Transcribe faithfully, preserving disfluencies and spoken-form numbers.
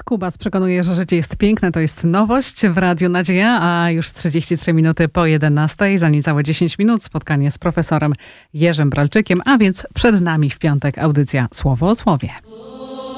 Kubas przekonuje, że życie jest piękne, to jest nowość w Radiu Nadzieja, a już trzydzieści trzy minuty po jedenastej, za niecałe dziesięć minut spotkanie z profesorem Jerzym Bralczykiem, a więc przed nami w piątek audycja Słowo o Słowie.